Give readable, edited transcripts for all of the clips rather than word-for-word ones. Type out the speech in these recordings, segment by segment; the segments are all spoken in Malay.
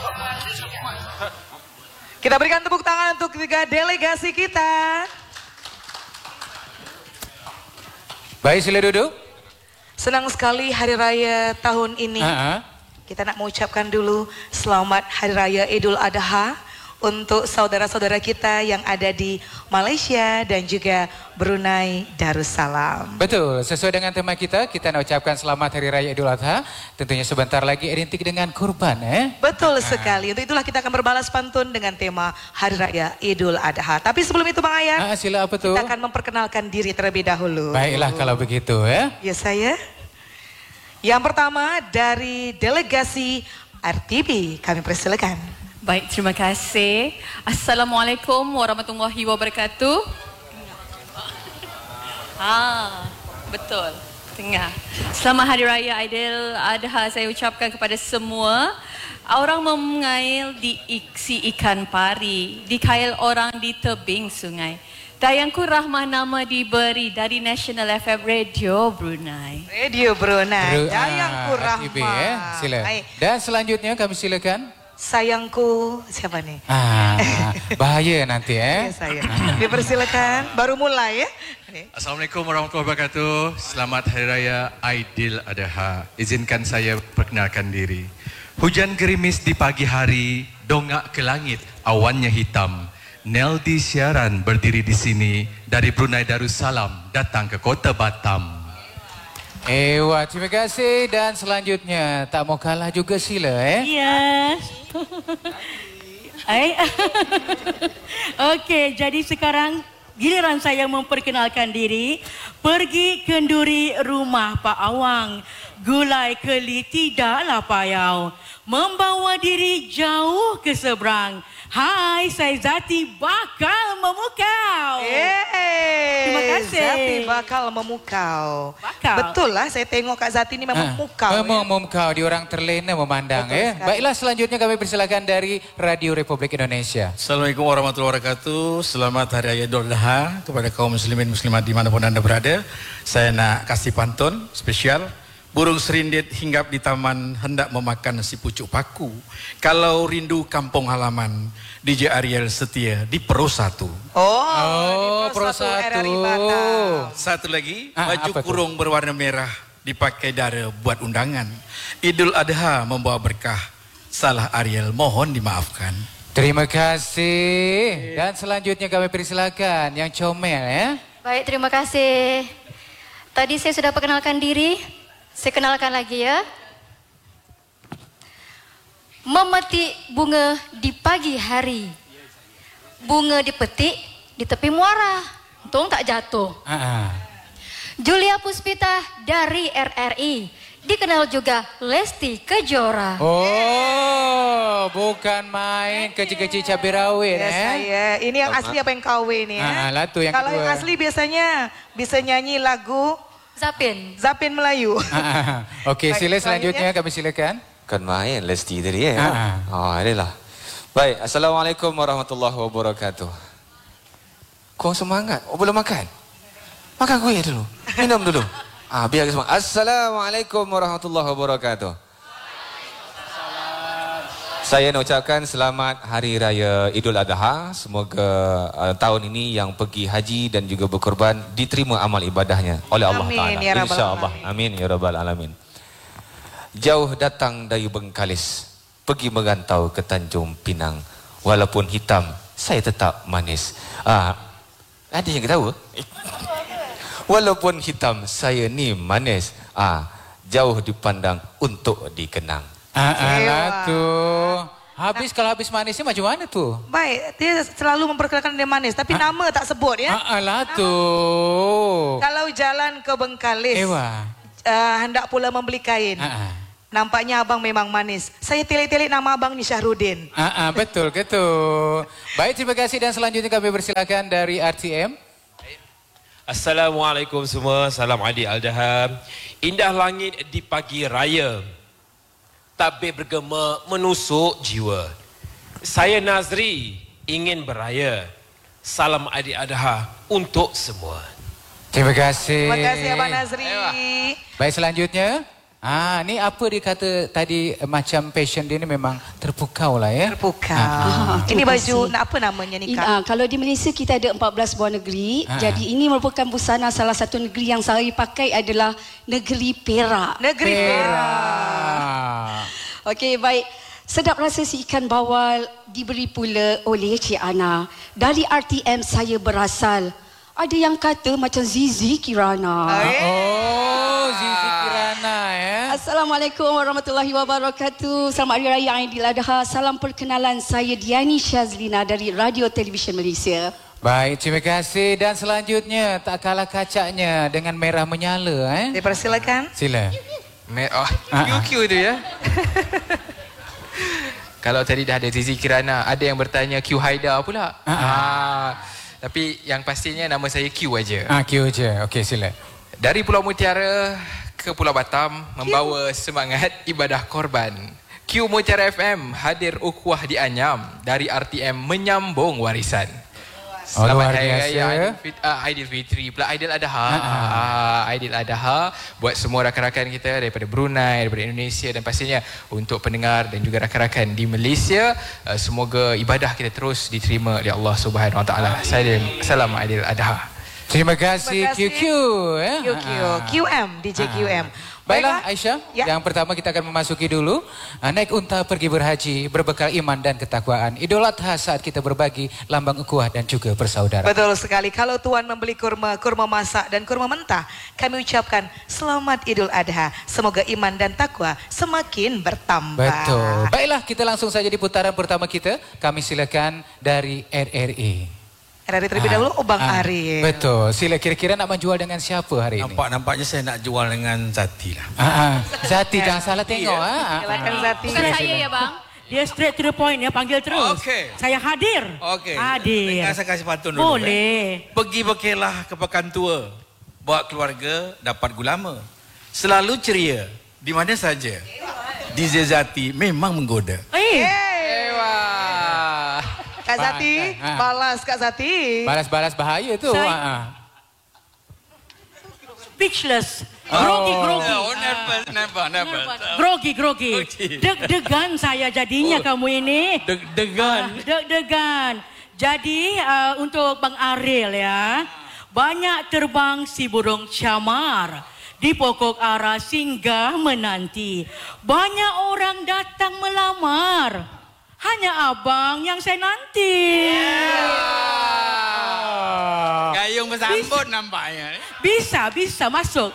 Kita berikan tepuk tangan untuk tiga delegasi kita. Baik, sila duduk. Senang sekali hari raya tahun ini. Kita nak mengucapkan dulu selamat hari raya Idul Adha untuk saudara-saudara kita yang ada di Malaysia dan juga Brunei Darussalam. Betul, sesuai dengan tema kita nak ucapkan selamat Hari Raya Idul Adha. Tentunya sebentar lagi identik dengan kurban, Betul sekali. Untuk itulah kita akan berbalas pantun dengan tema Hari Raya Idul Adha. Tapi sebelum itu Bang Ayat, sila apa tuh? Kita akan memperkenalkan diri terlebih dahulu. Baiklah kalau begitu ya. Ya saya. Yang pertama dari delegasi RTB, kami persilakan. Baik, terima kasih. Assalamualaikum warahmatullahi wabarakatuh. Betul. Tengah. Selamat Hari Raya Aidil Adha saya ucapkan kepada semua. Orang mengail di si ikan pari, dikail orang di tebing sungai. Dayangku Rahmah nama diberi dari National FM Radio Brunei. Radio Brunei. Dayangku Rahmah. Sila. Dan selanjutnya kami silakan. Sayangku, siapa nih? Bahaya nanti Ya, saya. Dipersilakan, baru mulai ya. Assalamualaikum warahmatullahi wabarakatuh. Selamat Hari Raya Aidil Adha. Izinkan saya perkenalkan diri. Hujan gerimis di pagi hari, dongak ke langit, awannya hitam. Neldi siaran berdiri di sini dari Brunei Darussalam datang ke kota Batam. Terima kasih dan selanjutnya tak mau kalah juga sila Ya. Okey, jadi sekarang giliran saya memperkenalkan diri. Pergi kenduri rumah Pak Awang, gulai keli tidaklah payau, membawa diri jauh ke seberang. Hai, saya Zati bakal memukau. Terima kasih. Zati bakal memukau. Bakal. Betul lah, saya tengok Kak Zati ni memang memukau. Memang memukau, dia orang terlena memandang Betul sekali. Baiklah, selanjutnya kami persilakan dari Radio Republik Indonesia. Assalamualaikum warahmatullahi wabarakatuh. Selamat Hari Raya Idul Adha kepada kaum muslimin muslimat dimanapun anda berada. Saya nak kasih pantun spesial. Burung serindit hinggap di taman hendak memakan nasi pucuk paku. Kalau rindu kampung halaman, DJ Ariel setia di Pro 1. Oh, Pro 1. RRI Batam. Satu lagi, baju apa kurung berwarna merah dipakai dara buat undangan. Idul Adha membawa berkah. Salah Ariel mohon dimaafkan. Terima kasih. Dan selanjutnya kami persilakan yang comel Baik, terima kasih. Tadi saya sudah perkenalkan diri. Saya kenalkan lagi ya. Memetik bunga di pagi hari. Bunga dipetik di tepi muara. Untung tak jatuh. Julia Puspita dari RRI. Dikenal juga Lesti Kejora. Oh, bukan main kecil-kecil cabai rawit Ya saya. Ini yang asli apa yang KW ni lah tu yang Kalau kedua. yang asli biasanya bisa nyanyi lagu Zapin Melayu. Okey, sila selanjutnya kami silakan. Kan main Lesti tadi inilah. Baik, Assalamualaikum warahmatullahi wabarakatuh. Kau semangat? Oh, belum makan? Makan kuih dulu. Minum dulu. Biar semangat. Assalamualaikum warahmatullahi wabarakatuh. Saya nak ucapkan selamat Hari Raya Idul Adha. Semoga tahun ini yang pergi haji dan juga berkorban diterima amal ibadahnya oleh Allah Ta'ala. InsyaAllah. Amin ya Rabbal Alamin. Jauh datang dari Bengkalis, pergi merantau ke Tanjung Pinang. Walaupun hitam, saya tetap manis. Ada yang ketawa? Walaupun hitam, saya ni manis. Jauh dipandang untuk dikenang. Kalau habis manisnya macam mana tu? Baik, dia selalu memperkenalkan dia manis, tapi nama tak sebut ya. Kalau jalan ke Bengkalis, hendak pula membeli kain. Nampaknya abang memang manis. Saya telik-telik nama abang ni Syahrudin. Betul ke tu? Baik, terima kasih dan selanjutnya kami persilakan dari RTM. Assalamualaikum semua, salam Aidil Adha. Indah langit di pagi raya, tabir bergema menusuk jiwa. Saya Nazri ingin beraya. Salam Aidil Adha untuk semua. Terima kasih. Terima kasih Abang Nazri. Baik, selanjutnya Ni apa dia kata tadi macam passion dia ni memang terpukau lah ya. Terpukau. Ini baju nak apa namanya ni Kak? Kalau di Malaysia kita ada 14 buah negeri. Jadi ini merupakan busana salah satu negeri yang saya pakai adalah negeri Perak. Negeri Perak. Okey, baik. Sedap rasa si ikan bawal diberi pula oleh Cik Ana. Dari RTM saya berasal. Ada yang kata macam Zizi Kirana. Zizi Kirana ya. Assalamualaikum warahmatullahi wabarakatuh. Selamat Hari Raya Aidiladha. Salam perkenalan, saya Diani Syazlina dari Radio Television Malaysia. Baik, terima kasih. Dan selanjutnya tak kalah kacaknya dengan merah menyala. Dipersilakan. Sila. QQ tu ya. Kalau tadi dah ada Zizi Kirana, ada yang bertanya Q Haidar pula. Tapi yang pastinya nama saya Q aja. Q aja. Okey, sila. Dari Pulau Mutiara ke Pulau Batam membawa semangat ibadah korban. Q Mutiara FM hadir ukhuwah di Anyam, dari RTM menyambung warisan. Selamat Hari Raya Aidilfitri pula Aidil Adha. Aidil Adha buat semua rakan-rakan kita daripada Brunei, daripada Indonesia dan pastinya untuk pendengar dan juga rakan-rakan di Malaysia. Semoga ibadah kita terus diterima oleh Allah Subhanahu Wa Taala. Salam Aidil Adha. Terima kasih QQ QM DJ QM. Baiklah Aisyah, yang pertama kita akan memasuki dulu naik unta pergi berhaji berbekal iman dan ketakwaan. Idul Adha saat kita berbagi lambang ukhuwah dan juga persaudaraan. Betul sekali. Kalau tuan membeli kurma masak dan kurma mentah, kami ucapkan selamat Idul Adha. Semoga iman dan takwa semakin bertambah. Betul. Baiklah, kita langsung saja di putaran pertama kita. Kami silakan dari RRI. RRI terlebih dahulu, Bang Ari. Betul. Sila, kira-kira nak menjual dengan siapa hari ini? Nampaknya saya nak jual dengan Zati lah. Zati, jangan salah tengok. Silakan Zati. Bukan saya ya bang. Dia straight to the point ya, panggil terus. Saya hadir. Hadir. Dengan saya kasih pantun dulu. Boleh. Pergi berkelah ke pekan tua. Bawa keluarga dapat gulama. Selalu ceria. Di mana saja. DJ Zati memang menggoda. Kak Zati, balas Kak Zati. Balas bahaya tu. Speechless. Grogi. Grogi. Deg-degan saya jadinya kamu ini. Deg-degan. Jadi untuk Bang Aril ya. Banyak terbang si burung camar. Di pokok ara singgah menanti. Banyak orang datang melamar. Hanya abang yang saya nanti. Gayung bersambut nampaknya. Bisa masuk.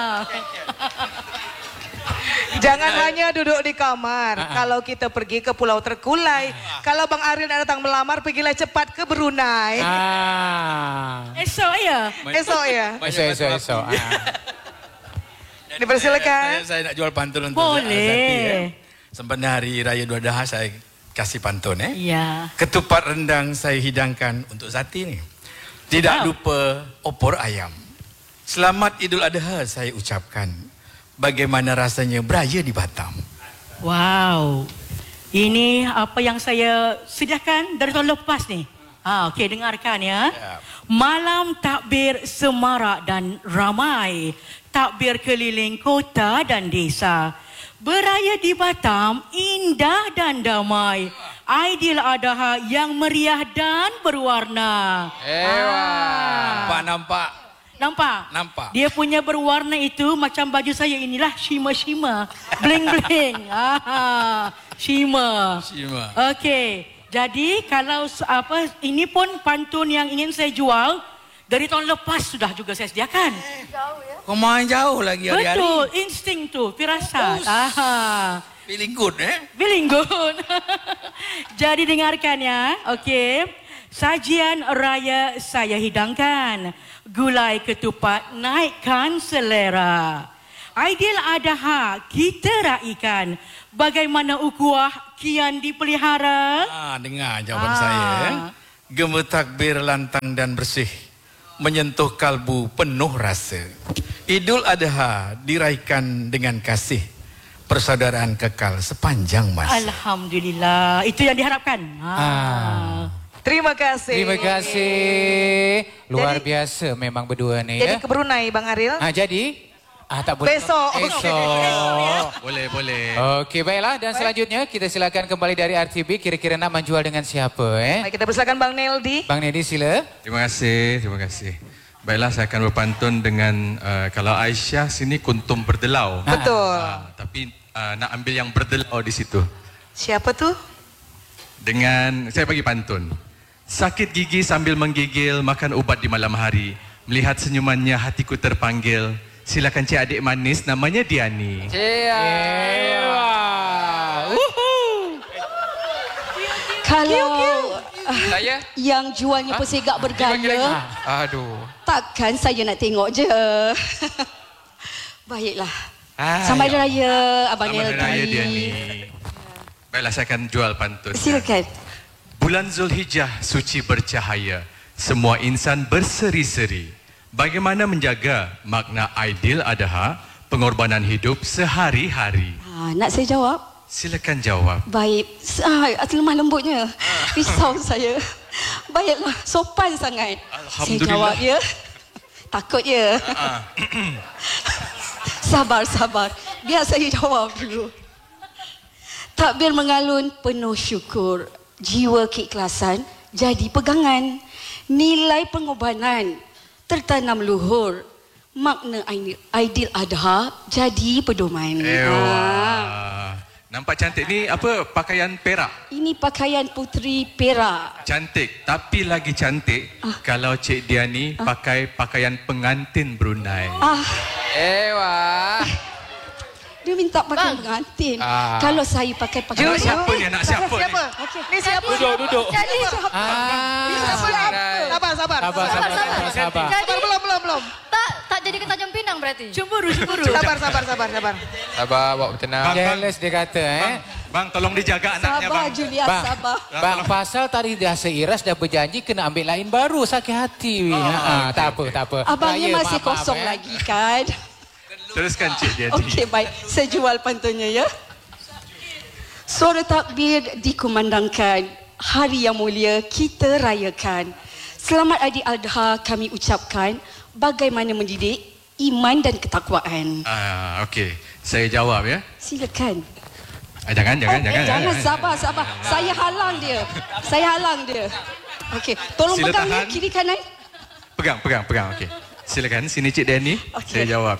Jangan hanya duduk di kamar. Kalau kita pergi ke Pulau Terkulai. Kalau Bang Aril nak datang melamar, pergilah cepat ke Brunei. Esok ya. Esok. Dipersilakan. Saya nak jual pantun untuk Zati. Sempena Hari Raya Idul Adha saya kasih pantun Ya. Ketupat rendang saya hidangkan untuk Zati ni. Tidak lupa opor ayam. Selamat Idul Adha saya ucapkan. Bagaimana rasanya beraya di Batam. Wow. Ini apa yang saya sediakan dari tahun lepas ni. Okey, dengarkan ya. Malam takbir semarak dan ramai. Takbir keliling kota dan desa. Beraya di Batam indah dan damai. Aidil Adha yang meriah dan berwarna. Nampak? Dia punya berwarna itu macam baju saya inilah, shimmer. Bling. Shimmer. Okey. Jadi kalau ini pun pantun yang ingin saya jual dari tahun lepas sudah juga saya sediakan. Kau main jauh lagi hari-hari. Betul, insting tu, firasat. Feeling good Feeling good. Jadi dengarkan ya, okey. Sajian raya saya hidangkan. Gulai ketupat naikkan selera. Aidil Adha kita raikan. Bagaimana ukhuwah kian dipelihara? Dengar jawapan saya. Gema takbir lantang dan bersih. Menyentuh kalbu penuh rasa. Idul Adha diraihkan dengan kasih. Persaudaraan kekal sepanjang masa. Alhamdulillah. Itu yang diharapkan. Terima kasih. Luar biasa memang berdua ni. Jadi ke Brunei Bang Aril. Jadi Tak boleh. Besok. Boleh. Okey, baiklah. Dan selanjutnya kita silakan kembali dari RTB. Kira-kira nak menjual dengan siapa? Baik, kita persilakan Bang Neldi. Bang Neldi, sila. Terima kasih. Baiklah, saya akan berpantun dengan kalau Aisyah sini kuntum berdelau. Betul. Tapi nak ambil yang berdelau di situ. Siapa tuh? Dengan saya bagi pantun. Sakit gigi sambil menggigil, makan ubat di malam hari. Melihat senyumannya hatiku terpanggil. Silakan cik adik manis, namanya Diani. Kalau Saya? yang jualnya persegak bergaya, Aduh. takkan saya nak tengok je. Baiklah. Selamat Hari Raya Abang Neldi. Selamat Hari Raya Diani. Baiklah, saya akan jual pantun. Silakan. Bulan Zulhijjah suci bercahaya. Semua insan berseri-seri. Bagaimana menjaga makna Aidil Adha, pengorbanan hidup sehari-hari? Nak saya jawab? Silakan jawab. Baik. Lemah lembutnya. Risau saya. Baiklah, sopan sangat. Saya jawab ya. Takut ya. Sabar. Biar saya jawab dulu. Takbir mengalun penuh syukur. Jiwa keikhlasan jadi pegangan. Nilai pengorbanan tertanam luhur. Makna Aidil Adha jadi pedoman. Nampak cantik ni apa? Pakaian perak. Ini pakaian puteri perak. Cantik, tapi lagi cantik kalau Cik Diani pakai pakaian pengantin Brunei. Dia minta pakai pengantin. Kalau saya pakai pakaian siapa ni anak siapa ni? Okey. Ni siapa? Duduk. Jadi Sabar. Belum. Tak jadi ke Tanjung Pinang berarti? Cemburu. Sabar. Sabar, bawa tenang. Jealous dia kata, Bang, tolong dijaga anaknya, sabar bang. Julia, sabar. Bang, pasal tadi dah seiras dah berjanji kena ambil lain baru, sakit hati. Tak apa. Abangnya Raya, masih maaf, kosong lagi kan? Teruskan Cik Diani. Okey, baik. Saya jual pantunnya ya. Suara takbir dikumandangkan. Hari yang mulia kita rayakan. Selamat Aidil Adha kami ucapkan. Bagaimana mendidik iman dan ketakwaan. Okey. Saya jawab ya. Silakan. Jangan. Jangan, sabar. Saya halang dia. Okey, tolong Sila pegang tahan. ni kiri kanan. Pegang. Okey. Silakan sini Cik Diani. Okey. Saya jawab.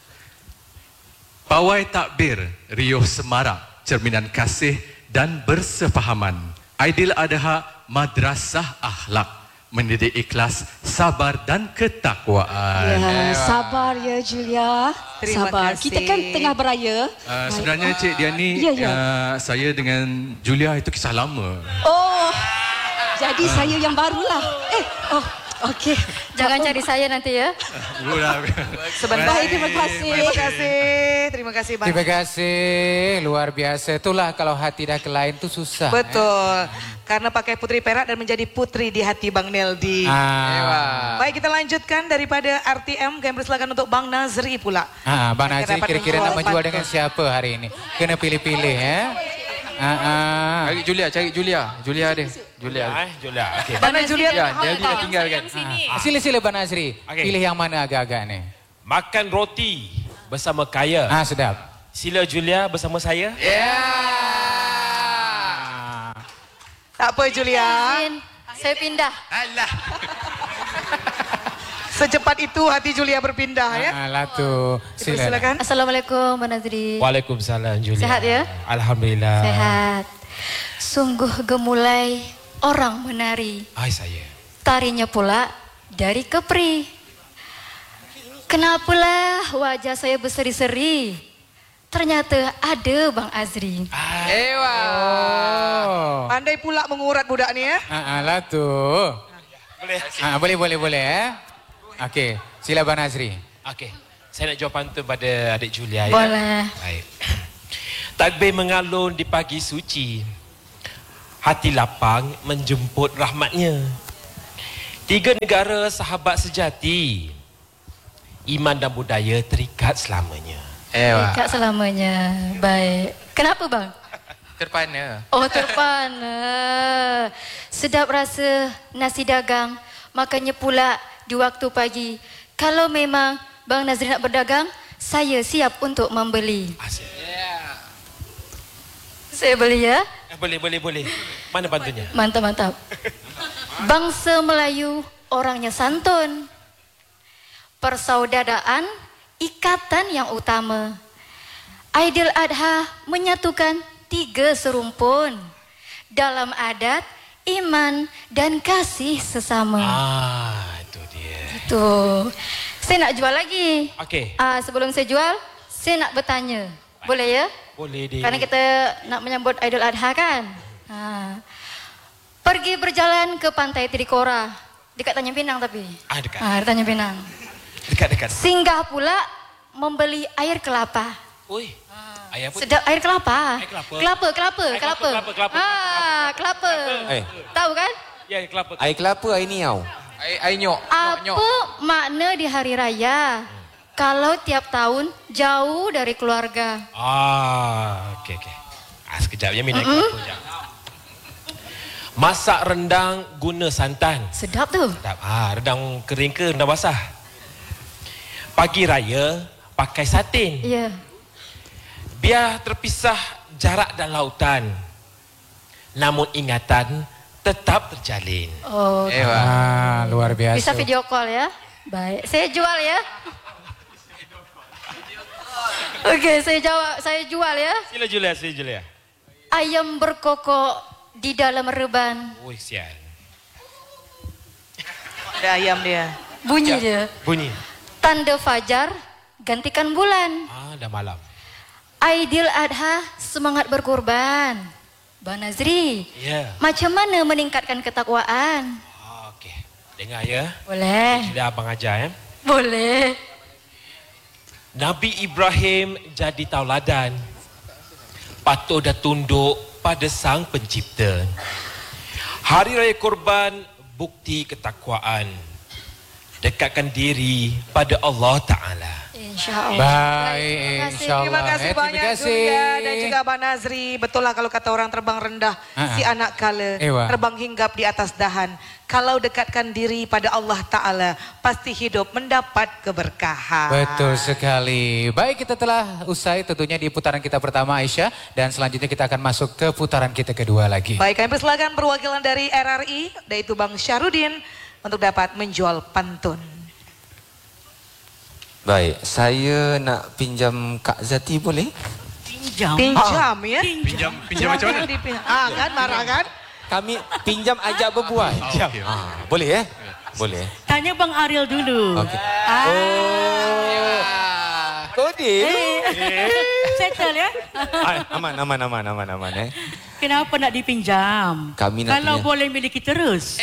Pawai takbir riuh semarak, cerminan kasih dan bersefahaman. Aidil Adha madrasah akhlak, mendidik ikhlas, sabar dan ketakwaan. Ya, sabar ya Julia. Terima Sabar. kasih. Kita kan tengah beraya. Sebenarnya Cik Diani, saya dengan Julia itu kisah lama. Oh, jadi saya yang barulah. Okey. Jangan cari saya nanti ya. Sebentar. Baik, terima kasih. Terima kasih Bang. Terima kasih, luar biasa. Itulah kalau hati dah ke lain tu susah. Betul. Karena pakai putri perak dan menjadi putri di hati Bang Neldi. Baik, kita lanjutkan daripada RTM. Kami persilakan untuk Bang Nazri pula. Bang Nazri kira-kira nak menjual dengan siapa hari ini? Kena pilih-pilih ya. Cari Julia. Julia ada. Julia. Okey. Bang Nazri, Dia dah tinggalkan. Sila Bang Nazri. Pilih yang mana agak-agak ni? Makan roti bersama kaya. Sedap. Sila Julia bersama saya. tak apa Julia. Saya pindah. Alah. Secepat itu hati Julia berpindah ya. Alah tu. Silakan. Assalamualaikum Mbak Nazri. Waalaikumsalam Julia. Sehat ya? Alhamdulillah. Sehat. Sungguh gemulai orang menari. Saya. Tarinya pula dari Kepri. Kenapalah wajah saya berseri-seri? Ternyata ada Bang Azri. Pandai pula mengurat budak ni ya. Alah tu. Boleh ya. Okey, sila Bang Nazri. Okey. Saya nak jawab pantun pada adik Julia ya. Boleh. Baik. Takbir mengalun di pagi suci. Hati lapang menjemput rahmatnya. 3 negara sahabat sejati. Iman dan budaya terikat selamanya. Terikat selamanya. Baik. Kenapa bang? Terpana. Oh terpana. Sedap rasa nasi dagang. Makannya pula di waktu pagi. Kalau memang Bang Nazri nak berdagang, saya siap untuk membeli. Saya beli ya. Boleh. Mana pantunnya? Mantap. Bangsa Melayu orangnya santun. Persaudaraan, ikatan yang utama. Aidil Adha menyatukan 3 serumpun dalam adat, iman dan kasih sesama. Itu dia. Itu. Saya nak jual lagi. Okey. Sebelum saya jual, saya nak bertanya. Boleh ya? Boleh dia. Karena kita nak menyambut Aidil Adha kan? Pergi berjalan ke pantai Trikora. Dekat Tanjung Pinang tapi. Dekat. Tanjung Pinang. Dekat. Singgah pula membeli air kelapa. Oi. Air apa? Sedap air kelapa. Air kelapa. Kelapa. Kelapa. Tahu kan? Ya, kelapa. Air kelapa, air niau. Air nyok. Apa makna di hari raya? Kalau tiap tahun jauh dari keluarga. Okey. Sekejap ya, minum kelapa sekejap. Masak rendang guna santan. Sedap tu. Sedap. Rendang kering ke rendang basah? Pagi raya pakai satin. Ya. Biar terpisah jarak dan lautan. Namun ingatan tetap terjalin. Oh. Luar biasa. Bisa video call ya. Baik, saya jual ya. Okey, saya jual ya. Sila Julia. Ayam berkokok di dalam reban. Sial. Ada ayam dia. Bunyi dia. Bunyi. Tanda fajar gantikan bulan. Dah malam. Aidil Adha semangat berkorban. Bang Nazri, macam mana meningkatkan ketakwaan? Okey, dengar ya. Boleh. Sudah abang ajar ya. Boleh. Nabi Ibrahim jadi tauladan. Patuh dan tunduk pada Sang Pencipta. Hari Raya Korban bukti ketakwaan. Dekatkan diri pada Allah Ta'ala. InsyaAllah. Baik, insyaAllah. Terima kasih banyak Julia dan juga Abang Nazri. Betul lah kalau kata orang terbang rendah, si anak kala, terbang hinggap di atas dahan. Kalau dekatkan diri pada Allah Ta'ala, pasti hidup mendapat keberkahan. Betul sekali. Baik, kita telah usai tentunya di putaran kita pertama Aisyah. Dan selanjutnya kita akan masuk ke putaran kita kedua lagi. Baik, kami persilakan perwakilan dari RRI, yaitu Bang Syarudin, untuk dapat menjual pantun. Baik, saya nak pinjam Kak Zati boleh? Pinjam ya? Pinjam macam mana? Kan marah kan? Kami pinjam ajak berbual. Boleh ya? Boleh. Tanya Bang Ariel dulu. Okey. Kode. Settle ya? Aman. Kenapa nak dipinjam? Kami nak Kalau pinjam. boleh miliki terus.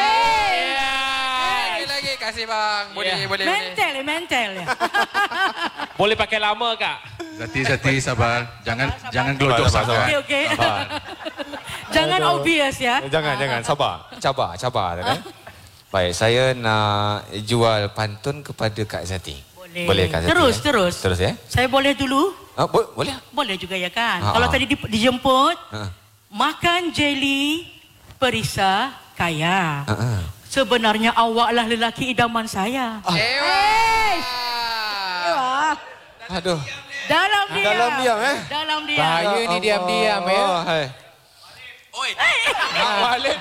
Lagi kasih bang. Boleh. Mental ya. Boleh pakai lama Kak? Zati sabar. Jangan gelodok sangat. Okey. Jangan obvious ya. Jangan. Cabar. Baik, saya nak jual pantun kepada Kak Zati. Boleh Kak Zati? Terus ya? Saya boleh dulu? Boleh. Boleh juga ya kan? Kalau tadi dijemput, makan jeli, perisa, kaya. Sebenarnya awaklah lelaki idaman saya. Aduh. Dalam diam. Dalam diam. Bahaya ni diam-diam ya. Oi. Walid.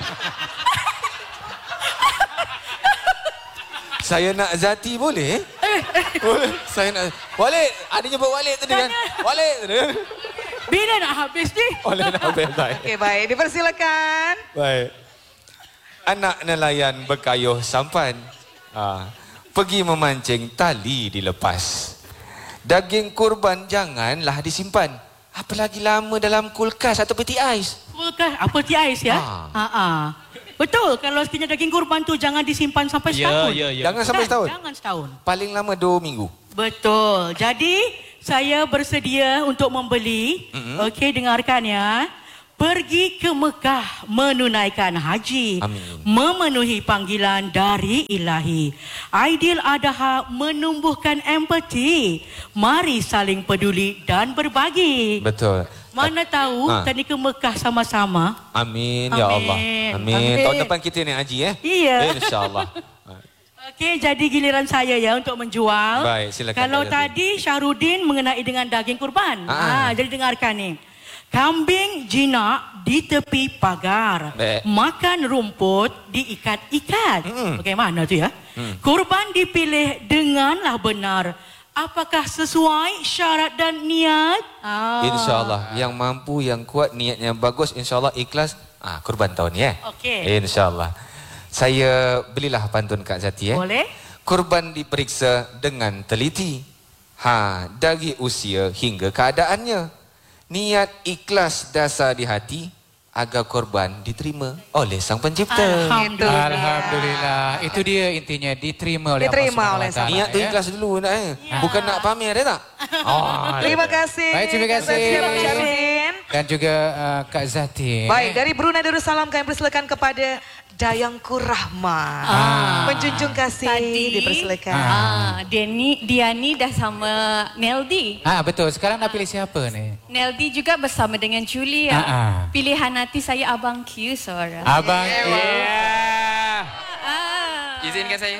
Saya nak Zati boleh? Boleh. Saya nak Walid. Ada nyebut Walid tadi kan? Walid tadi. Bila nak habis ni? Boleh nak habis. Okey, baik. Dipersilakan. Baik. Anak nelayan berkayuh sampan. Pergi memancing, tali dilepas. Daging kurban janganlah disimpan. Apalagi lama dalam kulkas atau peti ais. Kulkas, peti ais ya? Betul, kalau sekiranya daging kurban tu jangan disimpan sampai setahun. Ya. Jangan sampai setahun? Jangan setahun. Paling lama 2 minggu. Betul. Jadi, saya bersedia untuk membeli. Okey, dengarkan ya. Pergi ke Mekah menunaikan haji. Amin. Memenuhi panggilan dari ilahi. Aidil Adha menumbuhkan empati. Mari saling peduli dan berbagi. Betul. Mana tahu tadi ke Mekah sama-sama. Amin ya Allah. Amin. Tahun depan kita naik haji ya. Iya. InsyaAllah. Okey, jadi giliran saya ya untuk menjual. Baik, silakan. Kalau tadi Syahrudin mengenai dengan daging kurban. Jadi dengarkan ni. Kambing jinak di tepi pagar. Makan rumput diikat-ikat. Bagaimana tu ya? Kurban dipilih denganlah benar. Apakah sesuai syarat dan niat? InsyaAllah. Yang mampu, yang kuat, niatnya bagus. InsyaAllah ikhlas. Kurban tahun ni Okey. InsyaAllah. Saya belilah pantun Kak Zati Boleh. Kurban diperiksa dengan teliti. Dari usia hingga keadaannya. Niat ikhlas dasar di hati agar korban diterima oleh Sang Pencipta. Alhamdulillah. Itu dia intinya, diterima oleh Allah SWT. Niat tu ikhlas dulu nak Bukan nak pamer tak? Terima kasih. Baik, terima kasih. Dan juga Kak Zati. Baik, dari Brunei Darussalam kami persilakan kepada Dayangku Rahma. Penjunjung kasih dipersilakan. Diani dah sama Neldi. Betul. Sekarang nak pilih siapa ni? Neldi juga bersama dengan Julia. Pilihan hati saya Abang Q seorang. Abang Q. Izinkan saya.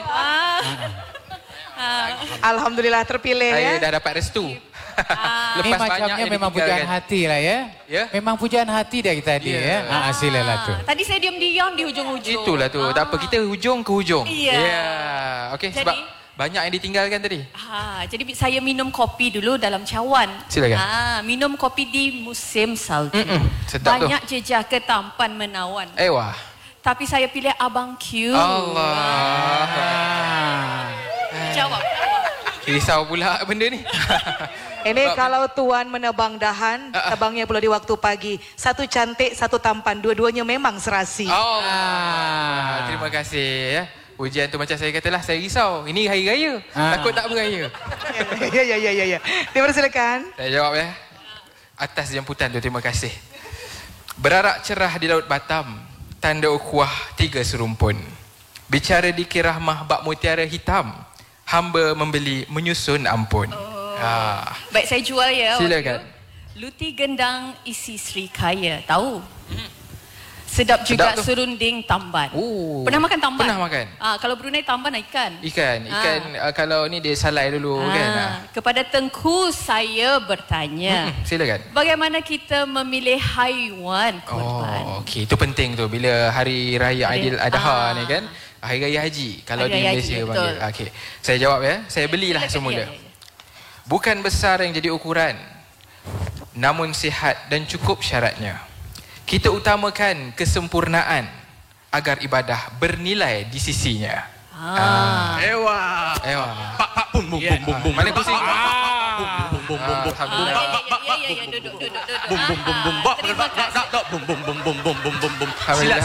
Alhamdulillah terpilih Saya dah dapat restu. Ini macamnya memang pujaan hati lah ya. Memang pujaan hati dari tadi ya. Silalah tu. Tadi saya diam-diam di hujung-hujung. Itulah tu. Tak apa, kita hujung ke hujung. Ya. Okey, sebab banyak yang ditinggalkan tadi. Jadi saya minum kopi dulu dalam cawan. Silakan. Minum kopi di musim salju. Sedap banyak jejak ke tampan menawan. Wah. Tapi saya pilih Abang Q. Allah. Jawab. Risau pula benda ni. Ini kalau tuan menebang dahan, tebangnya pula di waktu pagi. Satu cantik, satu tampan. Dua-duanya memang serasi. Terima kasih ya. Ujian tu macam saya katalah, saya risau. Ini hari raya. Takut tak beraya. Ya. Dipersilakan. Saya jawab ya. Atas jemputan tu, terima kasih. Berarak cerah di Laut Batam. Tanda ukhuwah 3 serumpun. Bicara di Kirahmah bak mutiara hitam. Hamba membeli menyusun ampun. Baik, saya jual ya. Silakan. Luti gendang isi Sri Kaya. Tahu? Sedap juga serunding tamban. Pernah makan tamban? Pernah makan. Kalau Brunei tamban ikan. Ikan. Kalau ni dia salai dulu kan. Kepada Tengku saya bertanya. Silakan. Bagaimana kita memilih haiwan korban? Okey, itu penting tu bila hari raya Aidiladha ni kan. Hari Raya Haji. Kalau di Malaysia panggil. Okey. Saya jawab ya. Saya belilah semula. Bukan besar yang jadi ukuran. Namun sihat dan cukup syaratnya. Kita utamakan kesempurnaan agar ibadah bernilai di sisinya. Ewa. Pak bum bum bum bum bum. Mana pusing? Bum bum bum bum bum. Duduk. Bum bum bum bum. Bum bum bum bum bum bum bum bum. Silat.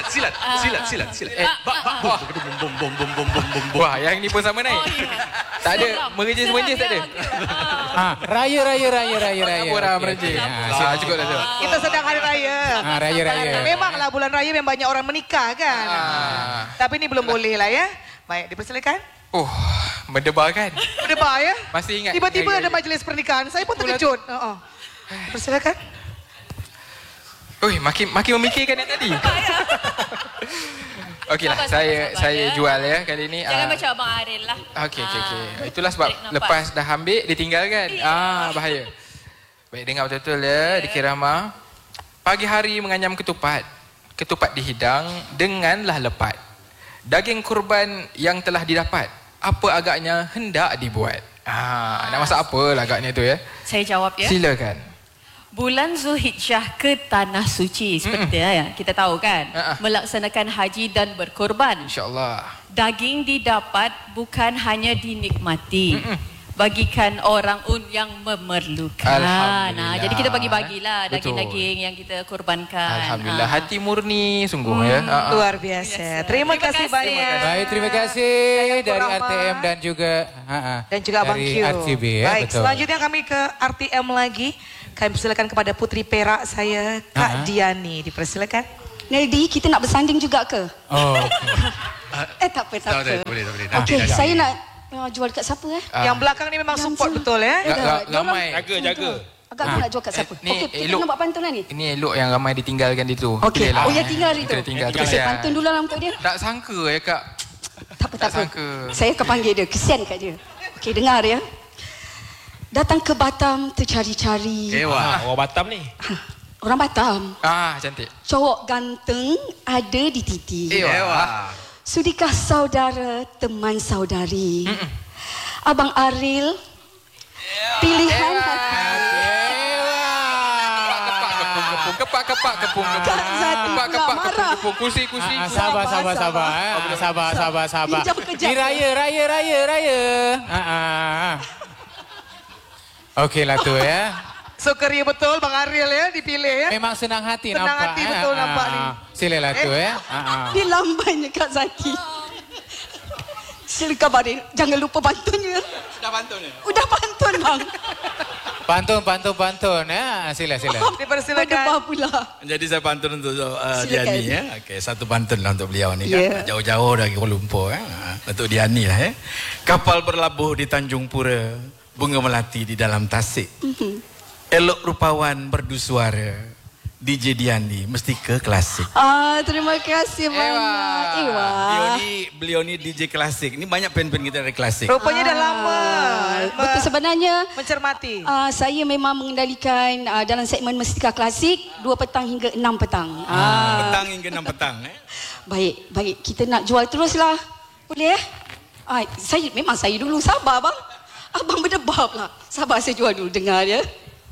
Bum bum bum bum bum bum bum. Wah, yang ni pun sama naik. Tak ada mengerjis tak ada. Raya. Orang mengerjis. Cukup dah tu. Kita sedang hari raya. Raya. Memanglah bulan raya memang banyak orang menikah kan. Tapi ni belum boleh lah ya. Baik, dipersilakan. Mendebar kan? Mendebar ya? Masih ingat. Tiba-tiba ada majlis pernikahan. Saya pun terkejut. Persilakan. Makin memikirkan yang tadi. Okeylah, saya jual ya kali ni. Jangan macam Abang Aril lah. Okey. Itulah sebab lepas dah ambil ditinggalkan. Bahaya. Baik, dengar betul-betul ya di Kirahmah. Pagi hari menganyam ketupat. Ketupat dihidang denganlah lepat. Daging kurban yang telah didapat, apa agaknya hendak dibuat? Nak masak apa lah agaknya tu ya? Saya jawab ya. Silakan. Bulan Zulhijjah ke Tanah Suci seperti yang kita tahu kan. Melaksanakan haji dan berkorban. InsyaAllah. Daging didapat bukan hanya dinikmati. Bagikan orang yang memerlukan. Alhamdulillah. Jadi kita bagi-bagilah daging-daging yang kita korbankan. Alhamdulillah. Hati murni sungguh ya. Luar biasa. Terima kasih banyak. Baik, terima kasih dari RTM dan juga Abang Q. RTB ya. Baik, selanjutnya kami ke RTM lagi. Kami persilakan kepada putri perak saya, Kak Diani. Dipersilakan. Neldi, kita nak bersanding juga ke? Tak apa. Boleh. Okey, saya nak jual dekat siapa Yang belakang ni memang support betul ya. Ramai. Jaga. Agak nak jual kat siapa? Okey, kita nak buat pantun lah ni. Ini elok yang ramai ditinggalkan itu. Okey. Yang tinggal itu. Tinggal. Saya pantun dulu lah untuk dia. Tak sangka ya Kak. Tak apa, tak apa. Saya akan panggil dia, kesian kat dia. Okey, dengar ya. Datang ke Batam tercari-cari. Wah, orang Batam ni. Orang Batam. Cantik. Cowok ganteng ada di titi. Sudikah saudara teman saudari? Abang Aril, pilihan hati. Kepak kepung. Kursi. Sabar. Ni raya. Okeylah tu ya. So keria betul Bang Ariel ya dipilih ya. Memang senang hati Senang nampak. hati betul nampak ni. Silalah tu ya. Dia lambannya Kak Zaki. Silakan Baril, jangan lupa pantunnya. Udah pantun bang. Pantun ya. Sila. Dipersilakan. Berdebah pula. Jadi saya pantun untuk Diani ya. Okey, satu pantun lah untuk beliau ni kan. Jauh-jauh dari Kuala Lumpur Untuk Diani lah ya. Kapal berlabuh di Tanjung Pura, bunga melati di dalam tasik. Elok rupawan berdu suara, DJ Diani mesti ke klasik. Terima kasih banyak. Beliau ni DJ klasik. Ni banyak pen-pen kita dari klasik. Rupanya dah lama. Betul sebenarnya. Mencermati. Saya memang mengendalikan dalam segmen Mestika Klasik 2 petang hingga 6 petang. Petang hingga 6 petang. Baik. Kita nak jual teruslah. Boleh? Saya dulu. Sabar bang. Abang berdebar pula. Sabar saya jual dulu. Dengar ya.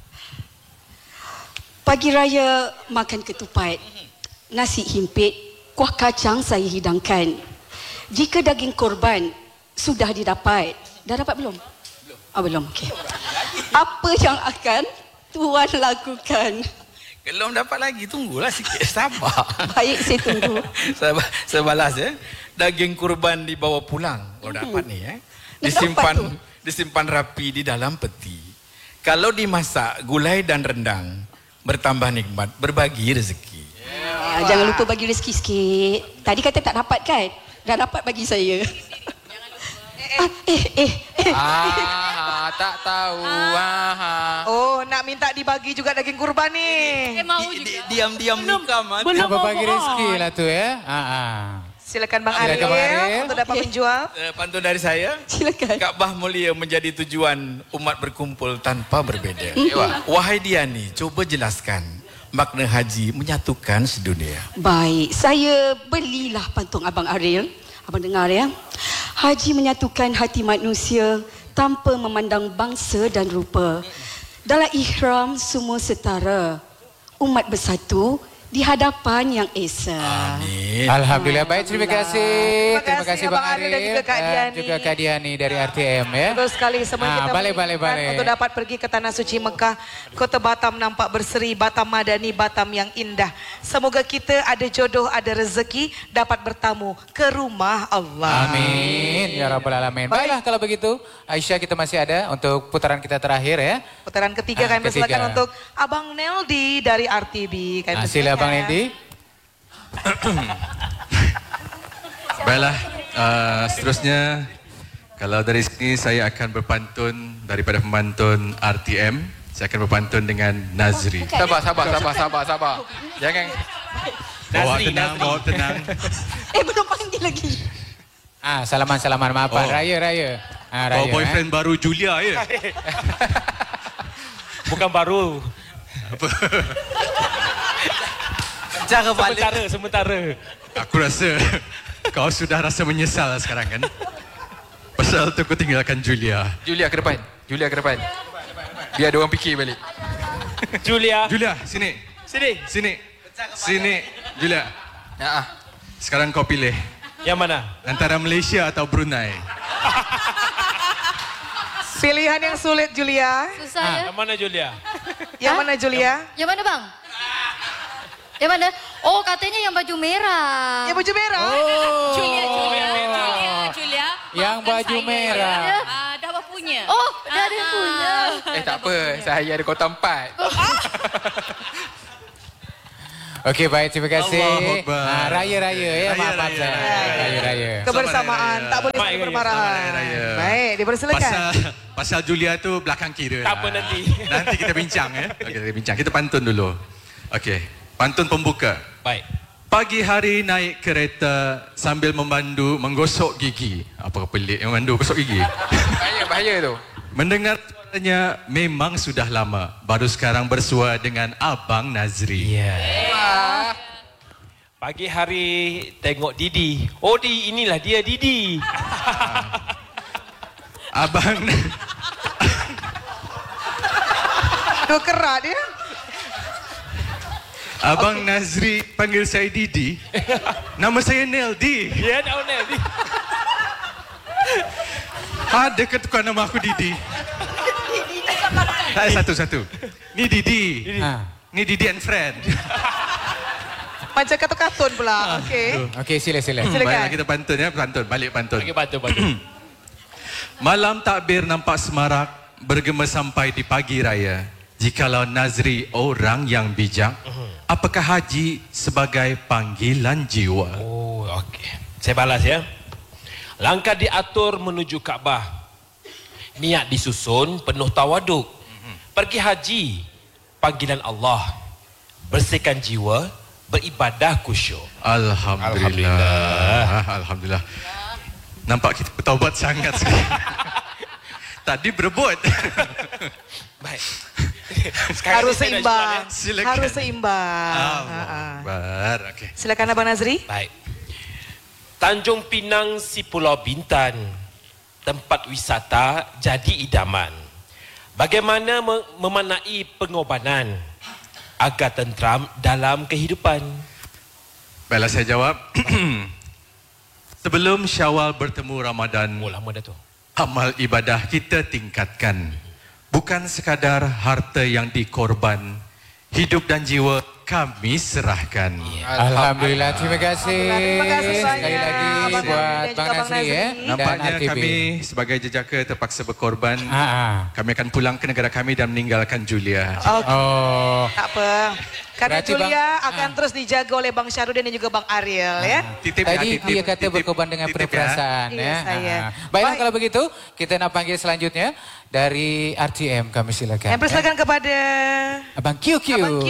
Pagi raya makan ketupat, nasi himpit, kuah kacang saya hidangkan. Jika daging korban sudah didapat, dah dapat belum? Belum. Okey. Apa yang akan tuan lakukan? Belum dapat lagi, tunggulah sikit, sabar. Baik, saya tunggu. Saya balas ya. Daging kurban dibawa pulang. Kalau dapat ni disimpan rapi di dalam peti. Kalau dimasak gulai dan rendang, bertambah nikmat, berbagi rezeki. Jangan lupa bagi rezeki sikit. Tadi kata tak dapat kan? Dah dapat bagi saya. Tak tahu. Oh, nak minta dibagi juga daging kurban ni. Mau juga. Diam-diam nikam. Belum bagi rezeki lah tu ya. Silakan Bang Ariel untuk dapat menjual. Pantun dari saya. Silakan. Kaabah mulia menjadi tujuan umat berkumpul tanpa berbeza. Wahai Diani, coba jelaskan makna haji menyatukan sedunia. Baik, saya belilah pantun Abang Ariel. Abang dengar ya. Haji menyatukan hati manusia tanpa memandang bangsa dan rupa. Dalam ihram semua setara. Umat bersatu di hadapan yang esa. Amin. Alhamdulillah. Baik, terima kasih. Terima kasih Bang Ariel dan juga Kak Diani. Juga Kak Diani dari RTM ya. Betul sekali semuanya kita balik. untuk dapat pergi ke Tanah Suci Mekah. Kota Batam nampak berseri, Batam Madani, Batam yang indah. Semoga kita ada jodoh, ada rezeki, dapat bertamu ke rumah Allah. Amin. Ya Rabbal Alamin. Baiklah kalau begitu, Aisyah kita masih ada untuk putaran kita terakhir ya. Putaran ketiga kami persilakan untuk Abang Neldi dari RTB. Sila Bang Neldi. Baiklah, seterusnya kalau dari sini saya akan berpantun daripada pemantun RTM. Saya akan berpantun dengan Nazri. Sabar. Jangan. Bawa tenang. Belum panggil lagi. Salaman. Maafkan. Raya. Bawa boyfriend baru Julia ya. Bukan baru. Sementara. Aku rasa kau sudah rasa menyesal sekarang kan? Pasal tu kau tinggalkan Julia. Julia ke depan. Biar ada orang fikir balik. Julia, sini. Julia. Sekarang kau pilih. Yang mana? Antara Malaysia atau Brunei. Pilihan yang sulit Julia. Susah ya. Yang mana Julia? Yang mana Julia? Yang mana bang? Yang mana? Oh katanya yang baju merah. Yang baju merah? Oh. Julia. Yang baju merah. Dah punya. Oh, dah ada punya. Tak apa, saya ada kota 4. Okey, baik, terima kasih. Allahu Akbar. Raya-raya ya, maaf saya. Raya-raya. Kebersamaan, tak boleh saling bermarahan. Baik, dipersilakan. Pasal Julia tu belakang kira. Tak apa nanti. Nanti kita bincang ya. Okey, kita bincang. Kita pantun dulu. Okey, pantun pembuka. Baik. Pagi hari naik kereta sambil memandu menggosok gigi. Apa pelik memandu gosok gigi? Bahaya tu. Mendengar suaranya memang sudah lama. Baru sekarang bersua dengan Abang Nazri. Pagi hari tengok Didi. Oh, inilah dia Didi. Abang Tu kerat dia. Abang Nazri panggil saya Didi. Nama saya Neldi. Ya, tahu Neldi. Ada ke tukar nama aku Didi? Tak ada satu-satu. Ni Didi. Ni Didi and friend. Macam kartun pula. Okey. Okey, sila. Baiklah, kita pantun ya, pantun. Balik pantun. Okey, pantun. Malam takbir nampak semarak, bergema sampai di pagi raya. Jikalau Nazri orang yang bijak, apakah haji sebagai panggilan jiwa? Oh, okey. Saya balas ya. Langkah diatur menuju Kaabah. Niat disusun penuh tawaduk. Pergi haji, panggilan Allah. Bersihkan jiwa, beribadah khusyuk. Alhamdulillah. Nampak kita bertaubat sangat sekali. Tadi berebut. Baik. Harus seimbang. Silakan. Harus seimbang. Okay. Silakan Abang Nazri. Baik. Tanjung Pinang si Pulau Bintan, tempat wisata jadi idaman. Bagaimana memanai pengorbanan agar tentram dalam kehidupan? Baiklah, saya jawab. Sebelum Syawal bertemu Ramadan, lama dah tu. Amal ibadah kita tingkatkan. Bukan sekadar harta yang dikorban, hidup dan jiwa kami serahkan. Alhamdulillah, terima kasih. Terima kasih sekali lagi buat Bang Nazri ya. Nampaknya kami sebagai jejaka terpaksa berkorban. Kami akan pulang ke negara kami dan meninggalkan Julia. Oh. Tak apa. Karena Berarti Julia akan terus dijaga oleh Bang Syarudin dan juga Bang Ariel ya. Tadi dia kata berkorban dengan penuh perasaan ya. Baiklah, kalau begitu kita nak panggil selanjutnya dari RTM, kami silakan. Yang persilakan kepada Abang QQ. Abang Q.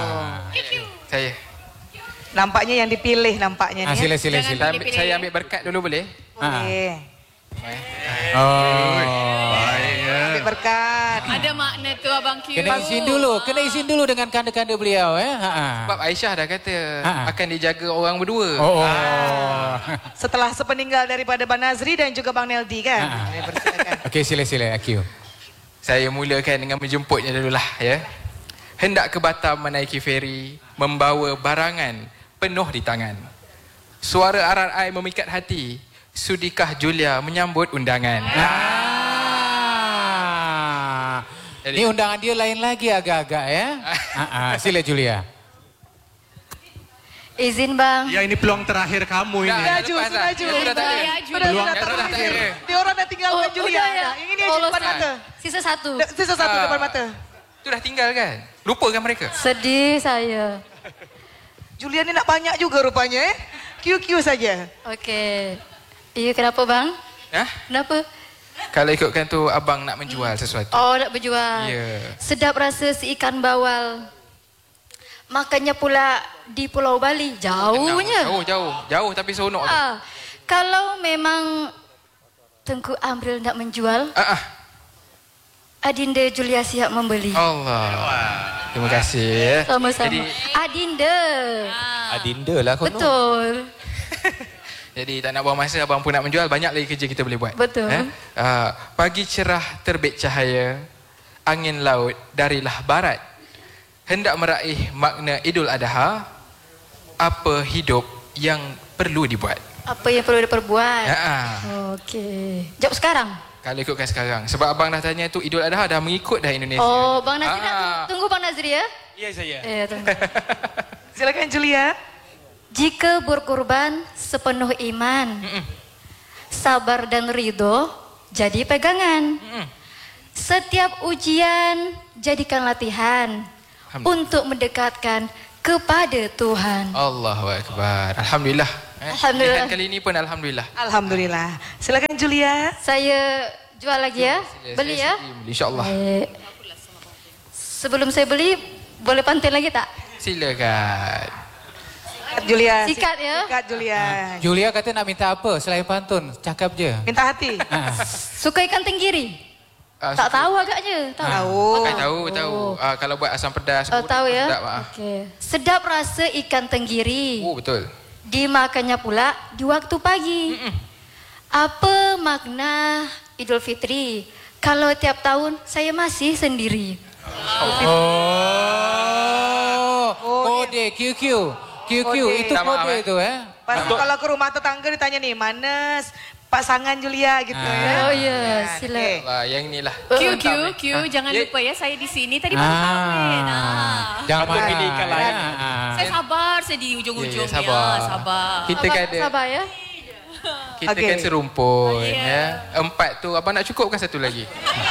Saya. Nampaknya yang dipilih nampaknya ni. Sila. Saya ambil berkat dulu boleh? Boleh. Ambil berkat. Ada makna tu Abang Q. Kena izin dulu dengan kanda-kanda beliau Sebab Aisyah dah kata akan dijaga orang berdua. Setelah sepeninggal daripada Bang Nazri dan juga Bang Neldi kan. Okey, sila Q. Saya mulakan dengan menjemputnya dululah ya. Hendak ke Batam menaiki feri, membawa barangan penuh di tangan. Suara RRI memikat hati. Sudikah Julia menyambut undangan? Ini undangan dia lain lagi agak-agak ya. Sila Julia. Izin Bang. Ya, ini peluang terakhir kamu ini. Sudah Peluang terakhir. Dia orang dah tinggalkan Julia. Yang ini aja depan mata. Sisa satu depan mata. Itu dah tinggal kan? Lupa kan mereka? Sedih saya. Julia ni nak banyak juga rupanya QQ saja. Okey. Iya, kenapa Bang? Kenapa? Kalau ikutkan tu abang nak menjual sesuatu. Oh, nak berjual. Ya. Sedap rasa si ikan bawal. Makannya pula di Pulau Bali. Jauhnya. Jauh tapi seronok. Kalau memang Tengku Amril nak menjual, Adinda Julia siap membeli. Allah. Terima kasih. Sama-sama. Jadi, Adinda lah konon. Betul. Jadi tak nak buang masa, abang pun nak menjual, banyak lagi kerja kita boleh buat. Betul. Pagi cerah terbit cahaya, angin laut darilah barat. Hendak meraih makna Idul Adha, apa hidup yang perlu dibuat? Apa yang perlu diperbuat? Okey. Jawab sekarang. Kalau ikutkan sekarang. Sebab abang dah tanya tu Idul Adha dah mengikut dah Indonesia. Oh, Bang Nazri nak tunggu Bang Nazri ya? Ya, saya. Tunggu. Silakan Julia. Jika berkorban sepenuh iman, sabar dan ridho jadi pegangan. Setiap ujian jadikan latihan untuk mendekatkan kepada Tuhan. Allahu Akbar. Alhamdulillah. Alhamdulillah. Kali ini pun Alhamdulillah. Alhamdulillah. Silakan Julia. Saya jual lagi ya. Beli ya. InsyaAllah. Sebelum saya beli, boleh pantun lagi tak? Silakan. Julia. Sikat ya. Sikat Julia. Julia kata nak minta apa selain pantun? Cakap je. Minta hati. Suka ikan tenggiri? Tak tahu agaknya. Tahu. Kalau buat asam pedas. Tahu ya. Sedap, Okey. Sedap rasa ikan tenggiri. Betul. Dimakannya pula di waktu pagi. Apa makna Idul Fitri? Kalau tiap tahun saya masih sendiri. Kode QQ. Itu kode itu Pasti kalau ke rumah tetangga ditanya nih, mana pasangan Julia gitu ya. Oh ya, sila. Yang inilah. Q, jangan lupa ya, saya di sini tadi baru kahwin. Jangan pilihkan lain. Saya sabar, saya di ujung-ujung ya. Sabar. Kita kan ada. Sabar ya. Kita kan serumpun ya. 4 tu abang nak cukupkan satu lagi?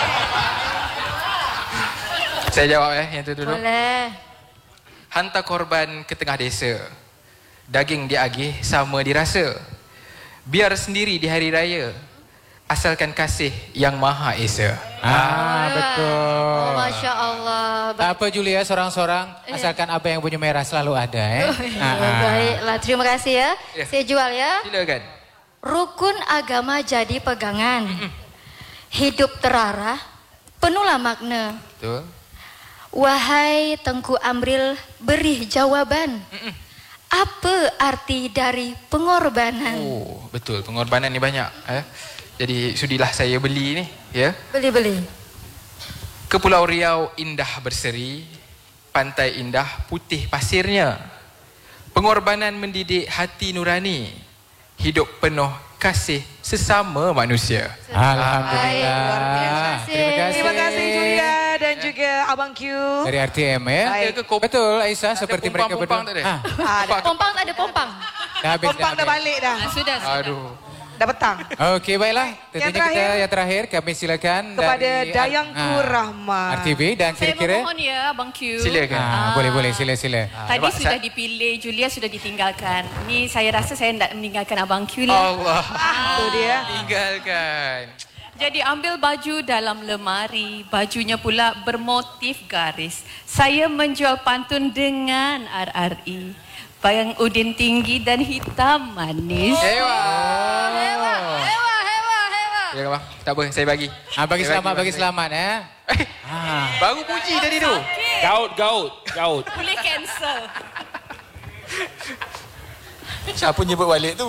Saya jawab yang tu dulu. Boleh. Hantar korban ke tengah desa. Daging diagih sama dirasa. Biar sendiri di hari raya. Asalkan kasih yang Maha Esa. Betul. Oh, Masya Allah. Tak apa Julia, sorang-sorang. Asalkan apa yang bunyi merah selalu ada. Baiklah, terima kasih ya. Saya jual ya. Silakan. Rukun agama jadi pegangan. Hidup terarah, penuhlah makna. Betul. Wahai Tengku Amril, beri jawaban. Apa arti dari pengorbanan? Betul, pengorbanan ni banyak. Jadi sudilah saya beli ni. Ya. Beli. Ke Pulau Riau indah berseri, pantai indah putih pasirnya. Pengorbanan mendidik hati nurani, hidup penuh kasih sesama manusia. Alhamdulillah. Terima kasih Julia dan juga Abang Q. Dari RTM ya. Betul Aisyah, seperti mereka berdua. Pompang tak ada pompang. Pompang dah balik dah. Sudah. Aduh. Dah petang. Okey, baiklah. Tentunya yang terakhir kami silakan kepada Dayangku Rahmat. RTB dan kira-kira. Saya memohon ya Abang Q. Silakan. Boleh, sila. Tadi sudah dipilih, Julia sudah ditinggalkan. Ni saya rasa saya tidak meninggalkan Abang Q lah. Allah. Itu dia. Tinggalkan. Jadi ambil baju dalam lemari, bajunya pula bermotif garis. Saya menjual pantun dengan RRI. Bayang udin tinggi dan hitam manis. Hewa. Ya bang, tak apa, saya bagi. Bagi selamat ya. Baru puji tadi tu. Gaut. Boleh cancel. Siapa nyebut balik tu?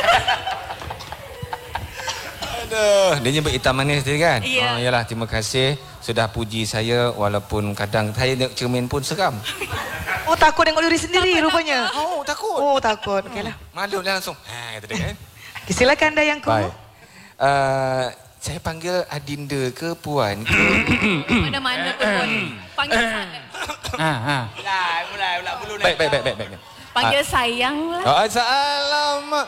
Aduh, dia nyebut hitam manis tadi kan? Ya. Yalah, terima kasih sudah puji saya walaupun kadang saya tengok cermin pun seram. Oh, takut tengok diri sendiri rupanya. Takut. Oh, takut. Okeylah. Malu dah langsung. Kata dia kan. Silakan Dayangku. Baik. Saya panggil Adinda ke Puan ke? Mana-mana pun. Panggil saya. Mulai bulu naik. Baik. Panggil sayang lah. Alamak.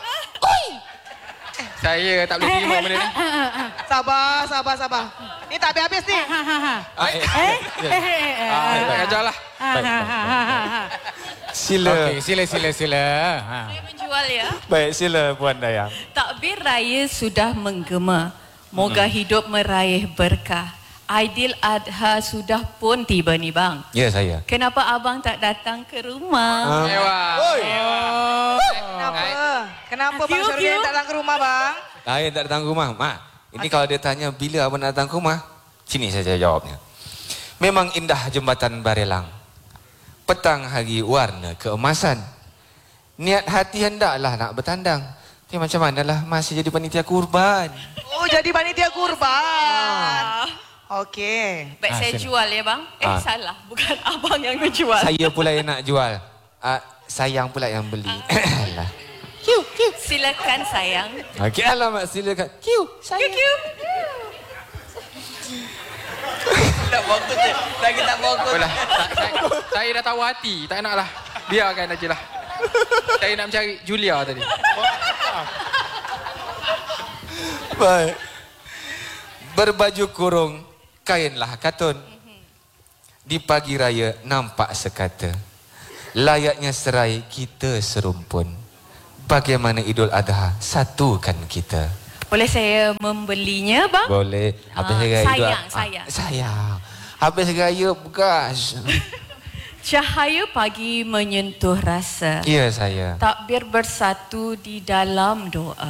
Saya tak boleh terima benda ni. Sabar. Ni tak habis-habis ni. Tak ajarlah. Sila. Okey, sila. Saya menjual ya. Baik, sila Puan Dayang. Takbir raya sudah menggema. Moga hidup meraih berkah. Aidil Adha sudah pun tiba ni bang. Ya, saya. Kenapa abang tak datang ke rumah? Kenapa Bang Syarudin tak datang ke rumah bang? Saya tak datang ke rumah. Mak, ini kalau dia tanya bila abang nak datang ke rumah, sini saya jawabnya. Memang indah jembatan Barelang. Petang hari warna keemasan. Niat hati hendaklah nak bertandang. Tapi macam manalah masih jadi panitia kurban. Oh, jadi panitia kurban. Okey. Baik, saya jual ya bang. Salah. Bukan abang yang menjual. Saya pula yang nak jual. Sayang pula yang beli. Alah. Silakan sayang. Okey, alamak silakan. Sayang. Tak fokus je. Lagi tak fokus. Saya dah tahu hati. Tak nak lah. Biarkan aja lah. Saya nak mencari Julia tadi. Baik. Berbaju kurung, kainlah katun. Di pagi raya nampak sekata. Layaknya serai kita serumpun. Bagaimana Idul Adha satukan kita. Boleh saya membelinya bang? Boleh. Habis raya sayang. sayang. Habis raya begas. Cahaya pagi menyentuh rasa. Iya saya. Takbir bersatu di dalam doa.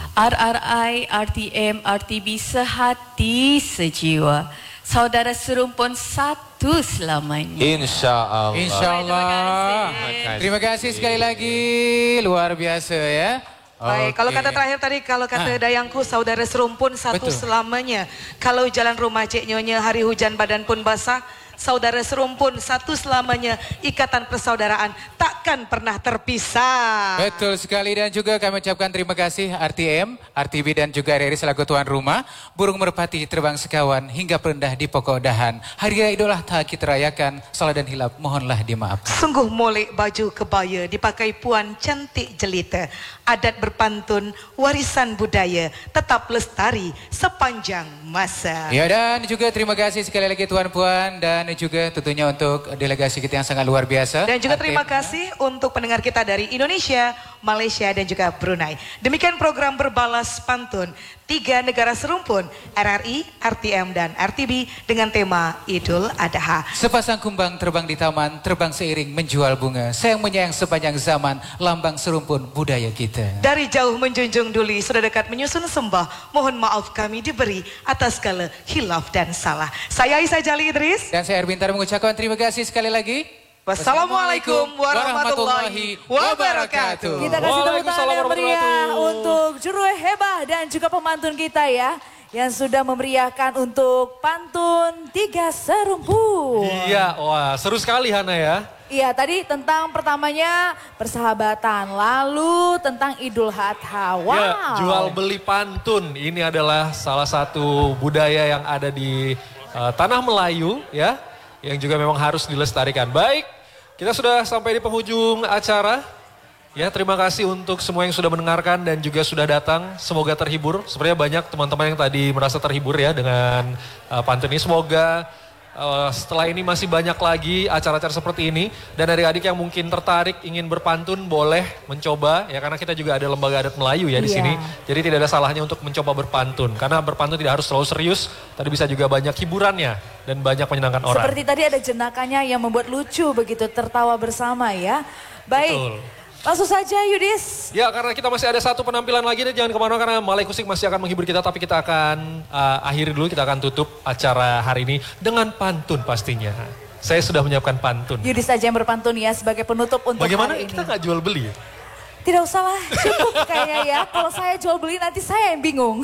RRI, RTM, RTB sehati sejiwa. Saudara serumpun satu selamanya. InsyaAllah. InsyaAllah. Terima kasih sekali lagi. Luar biasa ya. Baik, kalau kata terakhir tadi, kalau kata dayangku, saudara serumpun satu selamanya. Kalau jalan rumah Cik Nyonya, hari hujan badan pun basah, saudara serumpun satu selamanya, ikatan persaudaraan takkan pernah terpisah. Betul sekali, dan juga kami ucapkan terima kasih RTM, RTB dan juga RRI selaku tuan rumah. Burung merpati terbang sekawan hingga perendah di pokok dahan. Hari Raya Idul Adha kita rayakan, salah dan hilap mohonlah dimaafkan. Sungguh molek baju kebaya dipakai puan cantik jelita. Adat berpantun, warisan budaya tetap lestari sepanjang masa. Ya, dan juga terima kasih sekali lagi Tuan Puan, dan juga tentunya untuk delegasi kita yang sangat luar biasa. Dan juga terima kasih untuk pendengar kita dari Indonesia, Malaysia dan juga Brunei. Demikian program Berbalas Pantun, 3 negara serumpun, RRI, RTM dan RTB dengan tema Idul Adha. Sepasang kumbang terbang di taman, terbang seiring menjual bunga. Sayang menyayang sepanjang zaman, lambang serumpun budaya kita. Dari jauh menjunjung duli, sudah dekat menyusun sembah. Mohon maaf kami diberi atas segala hilaf dan salah. Saya Aisyah Jali Idris. Dan saya Erbintar mengucapkan terima kasih sekali lagi. Wassalamualaikum warahmatullahi wabarakatuh. Kita kasih tepuk tangan yang meriah untuk juru hebah dan juga pemantun kita ya, yang sudah memeriahkan untuk pantun 3 serumpun. Iya, wah seru sekali Hana ya. Iya, tadi tentang pertamanya persahabatan, lalu tentang Idul Adha. Wow. Ya, jual beli pantun ini adalah salah satu budaya yang ada di tanah Melayu ya, yang juga memang harus dilestarikan. Baik, kita sudah sampai di penghujung acara. Ya, terima kasih untuk semua yang sudah mendengarkan dan juga sudah datang. Semoga terhibur. Sebenarnya banyak teman-teman yang tadi merasa terhibur ya dengan pantun ini. Semoga setelah ini masih banyak lagi acara-acara seperti ini. Dan adik-adik yang mungkin tertarik ingin berpantun boleh mencoba ya, karena kita juga ada lembaga adat Melayu ya di sini. Jadi tidak ada salahnya untuk mencoba berpantun. Karena berpantun tidak harus terlalu serius, tapi bisa juga banyak hiburannya dan banyak menyenangkan orang. Seperti tadi ada jenakannya yang membuat lucu begitu, tertawa bersama ya. Baik. Betul. Langsung saja Yudis. Ya, karena kita masih ada satu penampilan lagi nih, jangan kemana-mana karena Malay Kusik masih akan menghibur kita. Tapi kita akan akhiri dulu, kita akan tutup acara hari ini dengan pantun pastinya. Saya sudah menyiapkan pantun. Yudis saja yang berpantun ya sebagai penutup untuk Bagaimana hari ini. kita nggak jual beli? Tidak usah lah, cukup kayaknya ya. Kalau saya jual beli nanti saya yang bingung.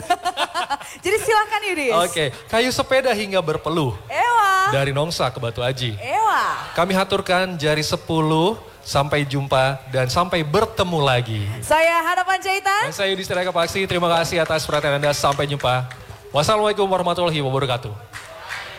Jadi silakan Yudis. Oke, kayu sepeda hingga berpeluh. Ewa. Dari Nongsa ke Batu Aji. Ewa. Kami haturkan jari 10. Sampai jumpa dan sampai bertemu lagi. Saya Hana Panjaitan. Dan saya Yudhistira Kapaksi. Terima kasih atas perhatian Anda. Sampai jumpa. Wassalamualaikum warahmatullahi wabarakatuh.